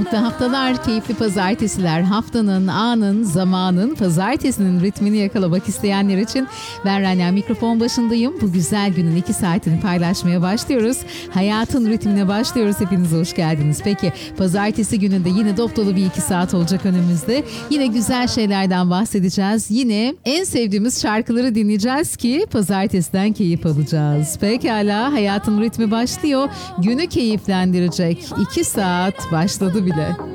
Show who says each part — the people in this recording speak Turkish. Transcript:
Speaker 1: Mutlu haftalar, keyifli pazartesiler, haftanın, anın, zamanın, pazartesinin ritmini yakalamak isteyenler için ben Rania mikrofon başındayım. Bu güzel günün 2 saatini paylaşmaya başlıyoruz. Hayatın ritmine başlıyoruz. Hepiniz hoş geldiniz. Peki pazartesi gününde yine dop dolu bir 2 saat olacak önümüzde. Yine güzel şeylerden bahsedeceğiz. Yine en sevdiğimiz şarkıları dinleyeceğiz ki pazartesiden keyif alacağız. Pekala, hayatın ritmi başlıyor. Günü keyiflendirecek 2 saat başladı bile.